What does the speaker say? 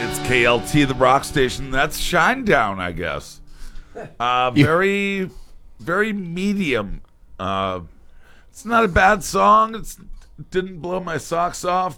It's KLT, the rock station. That's Shinedown, I guess. Very, very medium. It's not a bad song. It didn't blow my socks off,